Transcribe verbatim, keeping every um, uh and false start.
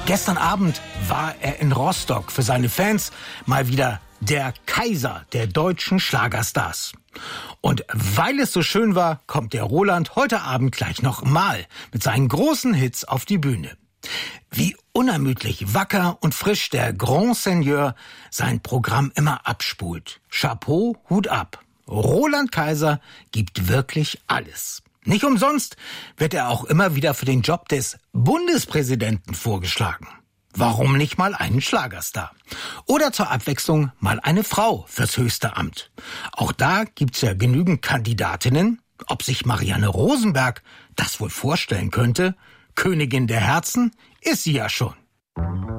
Gestern Abend war er in Rostock, für seine Fans mal wieder der Kaiser der deutschen Schlagerstars. Und weil es so schön war, kommt der Roland heute Abend gleich noch mal mit seinen großen Hits auf die Bühne. Wie unermüdlich, wacker und frisch der Grand Seigneur sein Programm immer abspult. Chapeau, Hut ab. Roland Kaiser gibt wirklich alles. Nicht umsonst wird er auch immer wieder für den Job des Bundespräsidenten vorgeschlagen. Warum nicht mal einen Schlagerstar? Oder zur Abwechslung mal eine Frau fürs höchste Amt. Auch da gibt's ja genügend Kandidatinnen. Ob sich Marianne Rosenberg das wohl vorstellen könnte? Königin der Herzen ist sie ja schon.